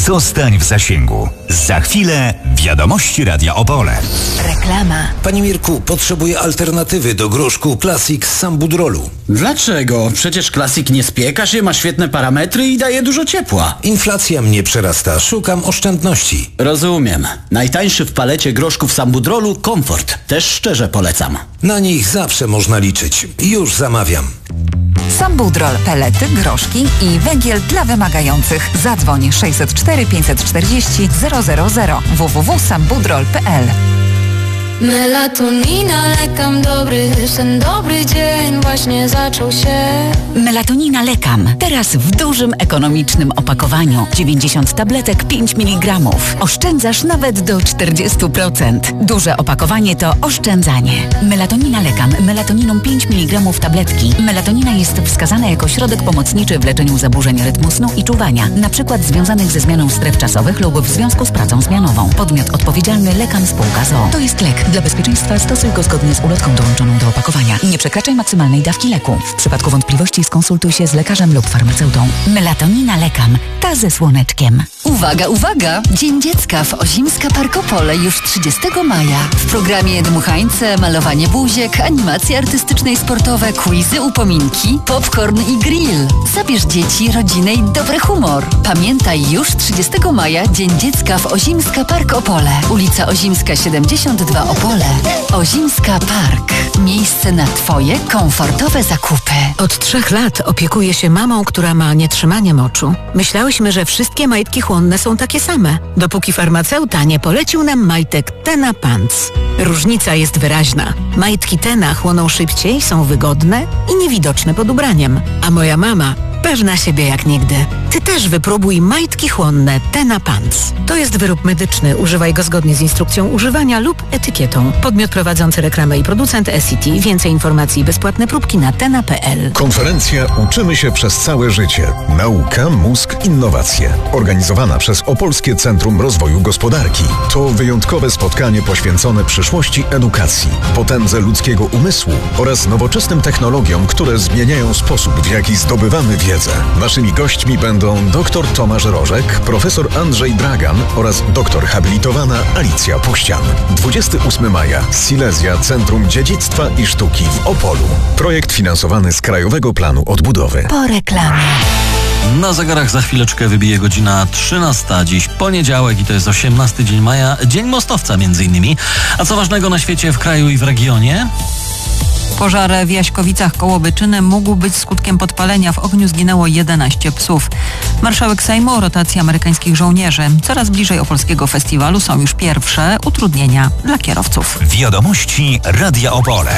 Zostań w zasięgu. Za chwilę wiadomości Radia Opole. Reklama. Panie Mirku, potrzebuję alternatywy do groszku Classic z Sambudrolu. Dlaczego? Przecież Classic nie spieka się, ma świetne parametry i daje dużo ciepła. Inflacja mnie przerasta, szukam oszczędności. Rozumiem. Najtańszy w palecie groszków Sambudrolu Comfort. Też szczerze polecam. Na nich zawsze można liczyć. Już zamawiam. Sambudrol, pelety, groszki i węgiel dla wymagających. Zadzwoń 604 540 000 www.sambudrol.pl. Melatonina, lekam dobry, ten dobry dzień właśnie zaczął się. Melatonina Lekam. Teraz w dużym, ekonomicznym opakowaniu. 90 tabletek, 5 mg. Oszczędzasz nawet do 40%. Duże opakowanie to oszczędzanie. Melatonina Lekam. Melatoniną 5 mg tabletki. Melatonina jest wskazana jako środek pomocniczy w leczeniu zaburzeń rytmu snu i czuwania, np. związanych ze zmianą stref czasowych lub w związku z pracą zmianową. Podmiot odpowiedzialny Lekam Spółka z o.o. To jest lek. Dla bezpieczeństwa stosuj go zgodnie z ulotką dołączoną do opakowania. Nie przekraczaj maksymalnej dawki leku. W przypadku wątpliwości skonsultuj się z lekarzem lub farmaceutą. Melatonina Lekam. Ta ze słoneczkiem. Uwaga, uwaga! Dzień Dziecka w Ozimska Park Opole już 30 maja. W programie dmuchańce, malowanie buziek, animacje artystyczne i sportowe, quizy, upominki, popcorn i grill. Zabierz dzieci, rodzinę i dobry humor. Pamiętaj, już 30 maja Dzień Dziecka w Ozimska Park Opole. Ulica Ozimska 72 Opole. Ozimska Park. Miejsce na Twoje komfortowe zakupy. Od 3 lat opiekuję się mamą, która ma nietrzymanie moczu. Myślałyśmy, że wszystkie majtki chłonne są takie same, dopóki farmaceuta nie polecił nam majtek Tena Pants. Różnica jest wyraźna. Majtki Tena chłoną szybciej, są wygodne i niewidoczne pod ubraniem. A moja mama pewna siebie jak nigdy. Ty też wypróbuj majtki chłonne Tena Pants. To jest wyrób medyczny. Używaj go zgodnie z instrukcją używania lub etykietą. Podmiot prowadzący reklamę i producent SCT. Więcej informacji i bezpłatne próbki na tena.pl. Konferencja Uczymy się przez całe życie. Nauka, mózg, innowacje. Organizowana przez Opolskie Centrum Rozwoju Gospodarki. To wyjątkowe spotkanie poświęcone przyszłości edukacji, potędze ludzkiego umysłu oraz nowoczesnym technologiom, które zmieniają sposób, w jaki zdobywamy wiedzę. Naszymi gośćmi będą dr Tomasz Rożek, profesor Andrzej Dragan oraz doktor habilitowana Alicja Puścian. 28 maja. Silesia Centrum Dziedzictwa i Sztuki w Opolu. Projekt finansowany z Krajowego Planu Odbudowy. Po reklamie. Na zegarach za chwileczkę wybije godzina 13. Dziś poniedziałek i to jest 18 dzień maja, Dzień Mostowca między innymi. A co ważnego na świecie, w kraju i w regionie? Pożar w Jaśkowicach koło Byczyny mógł być skutkiem podpalenia. W ogniu zginęło 11 psów. Marszałek Sejmu o rotacji amerykańskich żołnierzy. Coraz bliżej opolskiego festiwalu są już pierwsze utrudnienia dla kierowców. Wiadomości Radia Opole.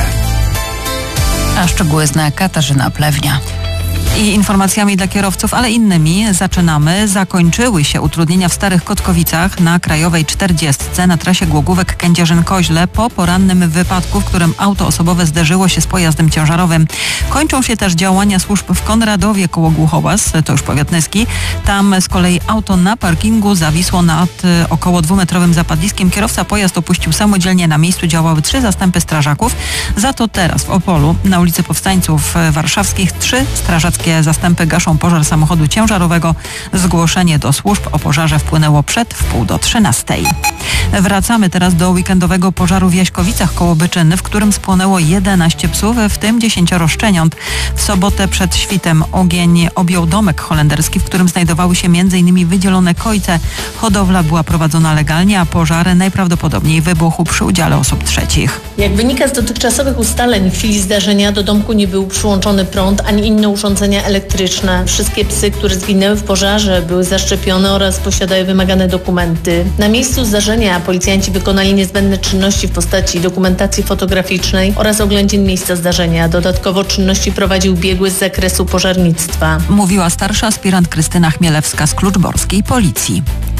A szczegóły zna Katarzyna Plewnia. I informacjami dla kierowców, ale innymi zaczynamy. Zakończyły się utrudnienia w Starych Kotkowicach na Krajowej 40 na trasie Głogówek-Kędzierzyn-Koźle po porannym wypadku, w którym auto osobowe zderzyło się z pojazdem ciężarowym. Kończą się też działania służb w Konradowie koło Głuchołaz, to już powiat nyski. Tam z kolei auto na parkingu zawisło nad około 2-metrowym zapadliskiem. Kierowca pojazd opuścił samodzielnie. Na miejscu działały 3 zastępy strażaków. Za to teraz w Opolu na ulicy Powstańców Warszawskich 3 strażackie zastępy gaszą pożar samochodu ciężarowego. Zgłoszenie do służb o pożarze wpłynęło przed 12:30. Wracamy teraz do weekendowego pożaru w Jaśkowicach koło Byczyny, w którym spłonęło 11 psów, w tym 10 szczeniąt. W sobotę przed świtem ogień objął domek holenderski, w którym znajdowały się m.in. wydzielone kojce. Hodowla była prowadzona legalnie, a pożar najprawdopodobniej wybuchł przy udziale osób trzecich. Jak wynika z dotychczasowych ustaleń, w chwili zdarzenia do domku nie był przyłączony prąd ani inne urządzenia elektryczne. Wszystkie psy, które zginęły w pożarze, były zaszczepione oraz posiadały wymagane dokumenty. Na miejscu zdarzenia policjanci wykonali niezbędne czynności w postaci dokumentacji fotograficznej oraz oględzin miejsca zdarzenia. Dodatkowo czynności prowadził biegły z zakresu pożarnictwa. Mówiła starsza aspirant Krystyna Chmielewska z Kluczborskiej Policji.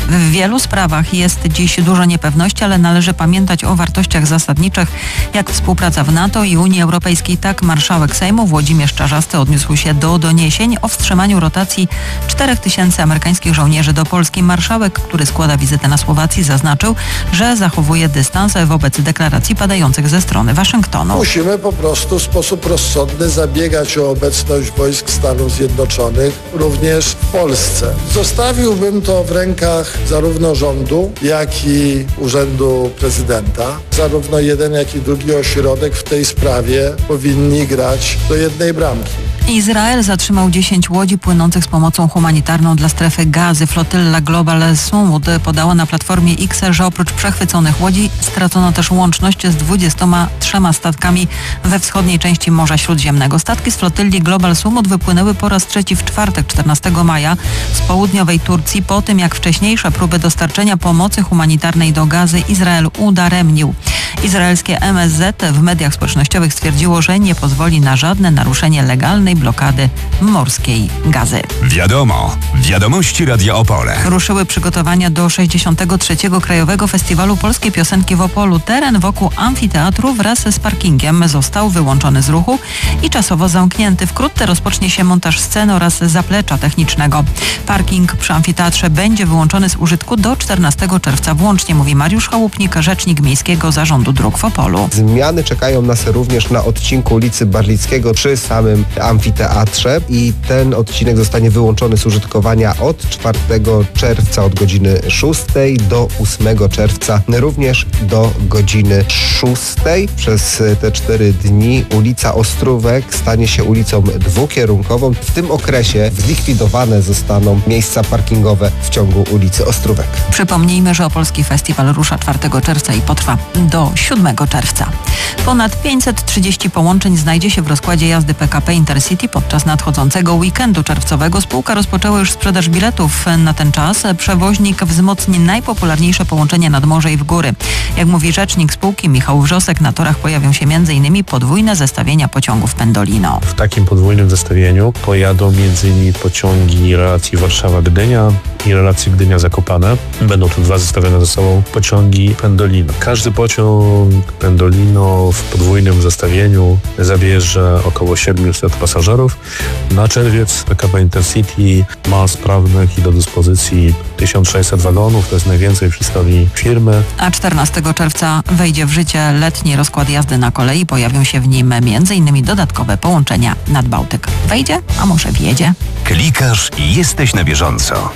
W wielu sprawach jest dziś dużo niepewności, ale należy pamiętać o wartościach zasadniczych, jak współpraca w NATO i Unii Europejskiej. Tak marszałek Sejmu Włodzimierz Czarzasty odniósł się do doniesień o wstrzymaniu rotacji 4000 amerykańskich żołnierzy do Polski. Marszałek, który składa wizytę na Słowacji, zaznaczył, że zachowuje dystans wobec deklaracji padających ze strony Waszyngtonu. Musimy po prostu w sposób rozsądny zabiegać o obecność wojsk Stanów Zjednoczonych również w Polsce. Zostawiłbym to w rękach zarówno rządu, jak i Urzędu Prezydenta. Zarówno jeden, jak i drugi ośrodek w tej sprawie powinni grać do jednej bramki. Izrael zatrzymał 10 łodzi płynących z pomocą humanitarną dla strefy Gazy. Flotylla Global Sumud podała na platformie X, że oprócz przechwyconych łodzi stracono też łączność z 23 statkami we wschodniej części Morza Śródziemnego. Statki z flotylli Global Sumud wypłynęły po raz trzeci w czwartek, 14 maja z południowej Turcji po tym, jak wcześniejsze próby dostarczenia pomocy humanitarnej do Gazy Izrael udaremnił. Izraelskie MSZ w mediach społecznościowych stwierdziło, że nie pozwoli na żadne naruszenie legalnej blokady morskiej Gazy. Wiadomo. Wiadomości Radia Opole. Ruszyły przygotowania do 63. Krajowego Festiwalu Polskiej Piosenki w Opolu. Teren wokół amfiteatru wraz z parkingiem został wyłączony z ruchu i czasowo zamknięty. Wkrótce rozpocznie się montaż sceny oraz zaplecza technicznego. Parking przy amfiteatrze będzie wyłączony z użytku do 14 czerwca włącznie, mówi Mariusz Chałupnik, rzecznik Miejskiego Zarządu Dróg w Opolu. Zmiany czekają nas również na odcinku ulicy Barlickiego przy samym amfiteatrze i ten odcinek zostanie wyłączony z użytkowania od 4 czerwca od godziny 6 do 8 czerwca również do godziny 6. Przez te 4 dni ulica Ostrówek stanie się ulicą dwukierunkową. W tym okresie zlikwidowane zostaną miejsca parkingowe w ciągu ulicy Ostrówek. Przypomnijmy, że Opolski Festiwal rusza 4 czerwca i potrwa do 7 czerwca. Ponad 530 połączeń znajdzie się w rozkładzie jazdy PKP Intercity podczas nadchodzącego weekendu czerwcowego. Spółka rozpoczęła już sprzedaż biletów na ten czas. Przewoźnik wzmocni najpopularniejsze połączenia nad morze i w góry. Jak mówi rzecznik spółki Michał Wrzosek, na torach pojawią się m.in. podwójne zestawienia pociągów Pendolino. W takim podwójnym zestawieniu pojadą m.in. pociągi relacji Warszawa-Gdynia i relacji Gdynia-Zakopane. Będą to 2 zestawione ze sobą pociągi Pendolino. Każdy pociąg Pendolino w podwójnym zestawieniu zabierze około 700 pasażerów. Na czerwiec PKP Intercity ma sprawnych i do dyspozycji 1600 wagonów, to jest najwięcej w historii firmy. A 14 czerwca wejdzie w życie letni rozkład jazdy na kolei. Pojawią się w nim m.in. dodatkowe połączenia nad Bałtyk. Wejdzie, a może wjedzie? Klikasz i jesteś na bieżąco.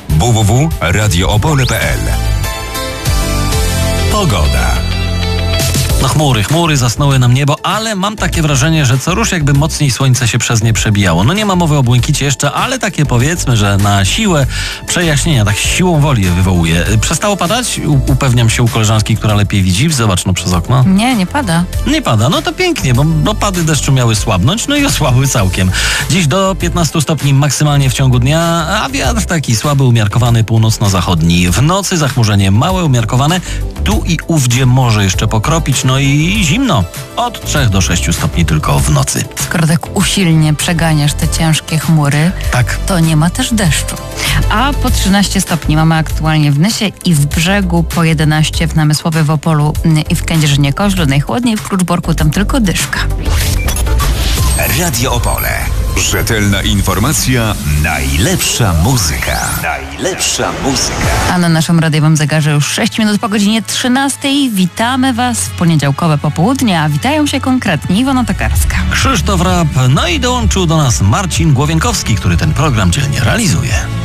www.radioopole.pl. Pogoda. No chmury zasnęły nam niebo, ale mam takie wrażenie, że co rusz jakby mocniej słońce się przez nie przebijało. No nie ma mowy o błękicie jeszcze, ale takie powiedzmy, że na siłę przejaśnienia, tak siłą woli je wywołuje. Przestało padać? Upewniam się u koleżanki, która lepiej widzi. Zobacz no przez okno. Nie pada. Nie pada, no to pięknie, bo opady deszczu miały słabnąć, no i osłabły całkiem. Dziś do 15 stopni maksymalnie w ciągu dnia, a wiatr taki słaby, umiarkowany, północno-zachodni. W nocy zachmurzenie małe, umiarkowane, tu i ówdzie może jeszcze pokropić, no i zimno. Od 3 do 6 stopni tylko w nocy. Skoro tak usilnie przeganiasz te ciężkie chmury, tak, to nie ma też deszczu. A po 13 stopni mamy aktualnie w Nysie i w Brzegu, po 11 w Namysłowie, w Opolu i w Kędzierzynie-Koźlu. Najchłodniej w Kluczborku, tam tylko dyszka. Radio Opole. Rzetelna informacja, najlepsza muzyka. Najlepsza muzyka. A na naszym radiowym zegarze już 6 minut po godzinie 13. Witamy Was w poniedziałkowe popołudnie, a witają się konkretnie Iwona Tokarska, Krzysztof Rap, no i dołączył do nas Marcin Głowienkowski, który ten program dzielnie realizuje.